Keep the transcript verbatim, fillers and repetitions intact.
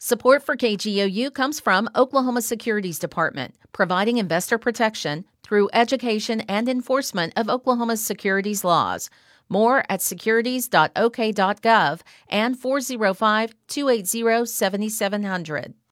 Support for K G O U comes from Oklahoma Securities Department, providing investor protection through education and enforcement of Oklahoma's securities laws. More at securities dot o k dot gov and four oh five, two eight zero, seven seven zero zero.